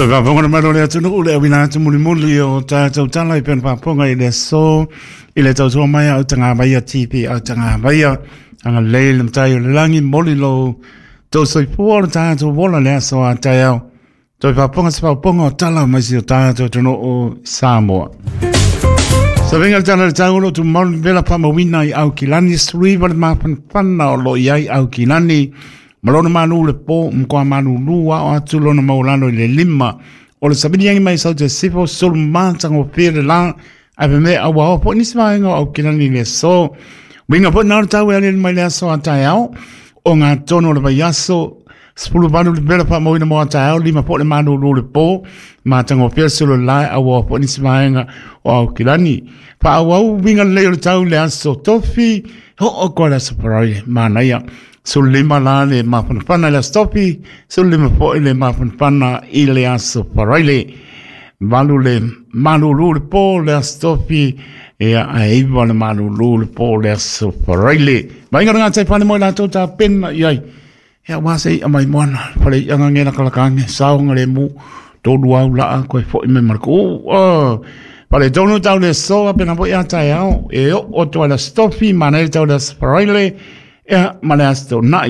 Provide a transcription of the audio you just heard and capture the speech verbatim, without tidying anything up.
So va ponga ma le atu no le wina tu muli muli o ta tau tala i pen pa ponga i le so i le tau so mai au tanga mai T V au tanga mai anga le le tai le langi moli lo to so i po ta to vola le so a tai au to va ponga se pa ponga tala mai si ta to no o Samoa. So venga il tana il taulo tu mal vela pa mawina i au kilani sui va ma pan panna o lo iai au kilani malona manu le po mkoa manu lua o atu lona maulano le lima o le sabini yangi mai sau te sifo sol mantang o pere la ave me awa o po nisma ingo au kilani le so winga po nao tau e alin mai le aso atai au o ngā tono le mai aso spulu manu le bela pa mawina mo atai au lima po le manu lu le po matang o pere solo lai awa o po nisma inga o au kilani pa awa u winga leo le tau le aso tofi ho o kwa le saparai manaya so lima la le mapanapana le stopi, so lima po le mapanapana i le aso paraile. Malu le malulu le po le stopi, e a eiva le malulu le po le aso paraile. Mai ngā ngā tai pane mo la tota pena iai. Hea wase i amai moana, pale i anga ngena kalakange, saunga le mu, tolu au laa koe fo i me marako. Oh, pale tonu tau le soa pena po i atai au, e o o toa le stopi, mana le tau le aso paraile, e mana asto nai.